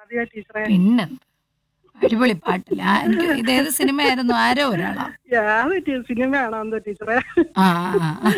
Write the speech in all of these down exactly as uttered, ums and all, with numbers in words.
അതെയോ ടീച്ചറെ? പിന്നെ അടിപൊളി പാട്ടില്ല. ആ, എനിക്ക് ഇതേത് സിനിമയായിരുന്നു? ആരോ ഒരാളാ. യാത് ടീ- സിനിമയാണോ എന്തോ ടീച്ചറെ? ആ ആ ആ.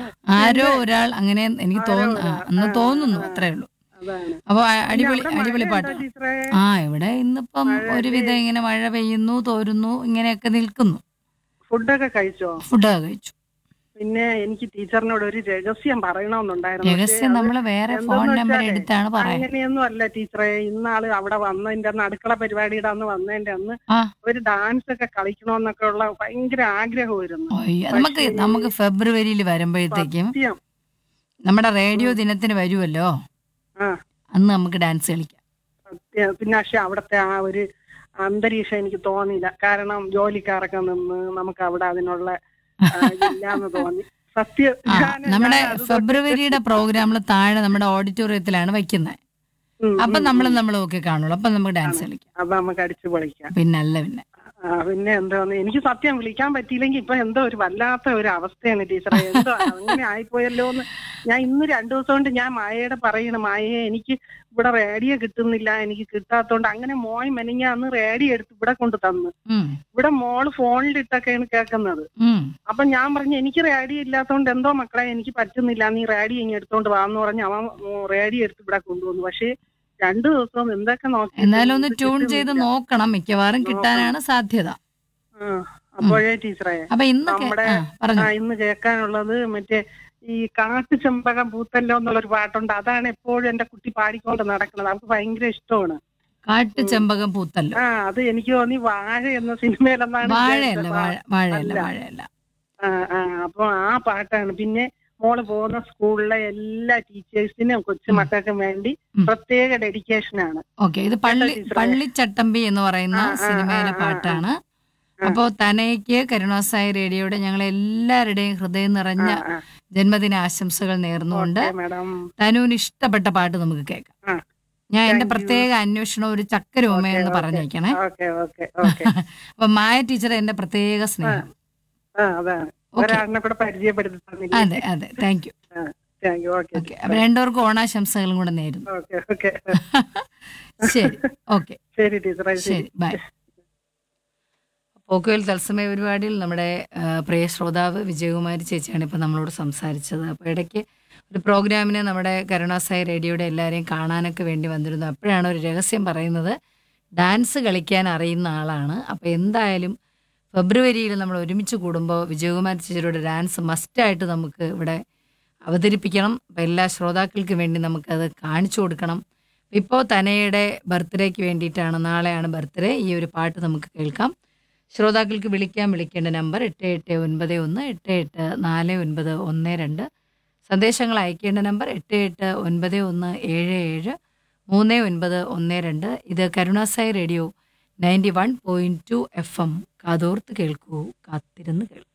ആരോ പിന്നെ ഒരാൾ അങ്ങനെ എനിക്ക് ആരോ തോന്നുന്നു. ആ ഒരാൾ ആ എന്ന് തോന്നുന്നു. ആ അത്രേ ഉള്ളൂ. അതാണ്. അപ്പോൾ പിന്നെ അടിപൊളി അവിടെ അടിപൊളി മഴയുണ്ടോ പാട്ടാണ്. ടീച്ചറെ? ആ, ഇവിടെ ഇന്നിപ്പം മഴയല്ലേ? ഒരുവിധം ഇങ്ങനെ മഴ പെയ്യുന്നു, തോരുന്നു, ഇങ്ങനെയൊക്കെ നിൽക്കുന്നു. ഫുഡൊക്കെ കഴിച്ചോ? ഫുഡൊക്കെ കഴിച്ചു. പിന്നെ എനിക്ക് ടീച്ചറിനോട് ഒരു രഹസ്യം പറയണമെന്നുണ്ടായിരുന്നു. പക്ഷെ രഹസ്യം അത് നമ്മൾ വേറെ ഫോൺ എന്തെന്ന് നമ്പർ വെച്ചാലേ എടുത്താണ് പറയാൻ. അങ്ങനെയൊന്നും അല്ല ടീച്ചറെ. ഇന്നാള് അവിടെ വന്നതിന്റെ അന്ന്, അടുക്കള പരിപാടിയുടെ അന്ന് വന്നതിന്റെ അന്ന് ആ, ഒരു ഡാൻസ് ഒക്കെ കളിക്കണമെന്നൊക്കെ ഉള്ള ഭയങ്കര ആഗ്രഹമായിരുന്നു. ഒയ്യ, നമുക്ക് പക്ഷേ നമുക്ക് ഫെബ്രുവരിയിൽ വരുമ്പോഴത്തേക്കും സത്യം നമ്മുടെ റേഡിയോ ഉം, ദിനത്തിന് വരുമല്ലോ, ആ അന്ന് നമുക്ക് ഡാൻസ് കളിക്കാം. സത്യം. പിന്നെ പക്ഷെ അവിടുത്തെ ആ ഒരു അന്തരീക്ഷം എനിക്ക് തോന്നിയില്ല. കാരണം ജോലിക്കാരൊക്കെ നിന്ന് നമുക്ക് അവിടെ അതിനുള്ള ആ, ഇതില്ലാന്ന് തോന്നി. സത്യം. ആ, ഞാൻ ഞാൻ നമ്മുടെ അത് തൊട്ടിട്ട് ഫെബ്രുവരിയുടെ പ്രോഗ്രാമിൽ താഴെ നമ്മുടെ ഓഡിറ്റോറിയത്തിലാണ് വയ്ക്കുന്നത്. ഉം, അപ്പം ഉം, നമ്മൾ ഉം, നമ്മൾ ഒക്കെ കാണുള്ളൂ. അപ്പം നമുക്ക് ഡാൻസ് ആണ്. കളിക്കാം. അപ്പൊ നമുക്ക് അടിച്ചു പൊളിക്കാം. പിന്നല്ല പിന്നെ. ആ, പിന്നെ എന്തോന്ന് എനിക്ക് സത്യം വിളിക്കാൻ പറ്റിയില്ലെങ്കിൽ ഇപ്പൊ എന്തോ ഒരു വല്ലാത്ത ഒരു അവസ്ഥയാണ് ടീച്ചറെ. എന്തോ അങ്ങനെ ആയിപ്പോയല്ലോ എന്ന്. ഞാൻ ഇന്ന് രണ്ടു ദിവസം കൊണ്ട് ഞാൻ മായയുടെ പറയണ, മായയെ എനിക്ക് ഇവിടെ റേഡിയോ കിട്ടുന്നില്ല, എനിക്ക് കിട്ടാത്തോണ്ട്. അങ്ങനെ മോയ് മെനിങ്ങാന്ന് റേഡിയോ എടുത്ത് ഇവിടെ കൊണ്ട് തന്നു. ഉം, ഇവിടെ മോള് ഫോണിലിട്ടൊക്കെയാണ് കേൾക്കുന്നത്. ഉം. അപ്പൊ ഞാൻ പറഞ്ഞു എനിക്ക് റേഡിയോ ഇല്ലാത്തോണ്ട് എന്തോ മക്കളെ എനിക്ക് പറ്റുന്നില്ല, നീ റേഡിയോ ഇങ്ങ് എടുത്തോണ്ട് വാന്ന് പറഞ്ഞ് അവൻ റേഡിയോ എടുത്ത് ഇവിടെ കൊണ്ടുവന്നു. പക്ഷേ രണ്ടു ദിവസം എന്തൊക്കെ നോക്കിയിട്ടും എന്നാലും ഒന്ന് ഇത് ട്യൂൺ ചെയ്ത് കിട്ടുന്നില്ല. നോക്കണം. മിക്കവാറും നോക്കണം. കിട്ടാനാണ് സാധ്യത. ആ അപ്പോഴേ ടീച്ചറെ അപ്പൊ ഇന്നൊക്കെ നമ്മുടെ ആ പറഞ്ഞു. ആ ഇന്ന് കേൾക്കാനുള്ളത് മറ്റേ ഈ കാട്ടു ചെമ്പകം പൂത്തല്ലോ എന്നുള്ളൊരു പാട്ടുണ്ട്. അതാണ് എപ്പോഴും എന്റെ കുട്ടി പാടിക്കൊണ്ട് നടക്കുന്നത്. അവർക്ക് ഭയങ്കര ഇഷ്ടമാണ്. കാട്ടു ഉം. ചെമ്പകം പൂത്തല്ലോ. ആ അത് എനിക്ക് തോന്നി വാഴ എന്ന സിനിമയിലെന്നാണ് വാഴയല്ല, വിചാരിച്ചത്. വാഴ വാ- വാഴയല്ല അല്ല. വാഴയല്ല. ആ ആ അപ്പൊ ആ പാട്ടാണ്. പിന്നെ മോള് പോകുന്ന സ്കൂളിലെ എല്ലാ ടീച്ചേഴ്സിനും കൊച്ചുമക്കൾക്കും വേണ്ടി ഉം. പ്രത്യേക ഡെഡിക്കേഷനാണ്. ഓക്കെ, ഇത് കേട്ടോ പള്ളി ടീച്ചറെ? പള്ളിച്ചട്ടമ്പി എന്ന് പറയുന്ന ആ ആ ആ സിനിമയിലെ ആ ആ പാട്ടാണ്. ആ അപ്പോൾ തനയ്ക്ക് കരുണാസായി റേഡിയോയുടെ ഞങ്ങൾ എല്ലാവരുടെയും ഹൃദയം നിറഞ്ഞ ആ ആ ജന്മദിന ആശംസകൾ നേർന്നുകൊണ്ട് ഓക്കെ മാഡം. തനുവിന് ഇഷ്ടപ്പെട്ട പാട്ട് നമുക്ക് കേൾക്കാം. ആ ഞാൻ എന്റെ താങ്ക് യു. പ്രത്യേക അന്വേഷണം ഒരു ചക്കരൂമ ഓക്കെ എന്ന് ഓക്കെ പറഞ്ഞേക്കണേ. Okay okay okay. അപ്പൊ മായ ടീച്ചർ എന്റെ പ്രത്യേക ആ സ്നേഹം. ആ അതാണ്. ഓക്കെ, ഒരാളിനെ കൂടെ പരിചയപ്പെടുത്തി തന്നില്ലേ? അതെ അതെ, താങ്ക് യു. ആ താങ്ക് യു. ഓക്കെ ഓക്കെ, അപ്പൊ ടീച്ചറെ. രണ്ടുപേർക്കും ഓണാശംസകളും കൂടെ നേരുന്നു. Okay okay. ശരി, ഓക്കെ, ശരി ടീച്ചറെ. ശരി. ശരി, ബൈ. പോക്കുവെയിൽ തത്സമയ പരിപാടിയിൽ നമ്മുടെ ആ, പ്രിയ ശ്രോതാവ് വിജയകുമാരി ചേച്ചിയാണ് ഇപ്പം നമ്മളോട് സംസാരിച്ചത്. അപ്പോൾ ഇടയ്ക്ക് ഒരു പ്രോഗ്രാമിന് നമ്മുടെ കരുണാസായി റേഡിയോയുടെ എല്ലാവരെയും കാണാനൊക്കെ വേണ്ടി വന്നിരുന്നു. അപ്പോഴാണ് ഒരു രഹസ്യം പറയുന്നത്, ഡാൻസ് കളിക്കാൻ അറിയുന്ന ആളാണ്. അപ്പോൾ എന്തായാലും ഫെബ്രുവരിയിൽ നമ്മൾ ഒരുമിച്ച് കൂടുമ്പോൾ വിജയകുമാരി ചേച്ചിയുടെ ഡാൻസ് മസ്റ്റായിട്ട് നമുക്ക് ഇവിടെ അവതരിപ്പിക്കണം. അപ്പോൾ എല്ലാ ശ്രോതാക്കൾക്ക് വേണ്ടി നമുക്കത് കാണിച്ചു കൊടുക്കണം. ഇപ്പോൾ തനയുടെ ബർത്ത്ഡേക്ക് വേണ്ടിയിട്ടാണ്, നാളെയാണ് ബർത്ത്ഡേ. ഈ ഒരു പാട്ട് നമുക്ക് കേൾക്കാം. ശ്രോതാക്കൾക്ക് വിളിക്കാൻ വിളിക്കേണ്ട നമ്പർ എട്ട് എട്ട് ഒൻപത് ഒന്ന് എട്ട് എട്ട് നാല് ഒൻപത് ഒന്ന് രണ്ട്. സന്ദേശങ്ങൾ അയക്കേണ്ട നമ്പർ എട്ട് എട്ട് ഒൻപത് ഒന്ന് ഏഴ് ഏഴ് മൂന്ന് ഒൻപത് ഒന്ന് രണ്ട്. ഇത് Karunasai radio ninety one point two F M. കാതോർത്ത് കേൾക്കൂ, കാത്തിരുന്ന് കേൾക്കൂ.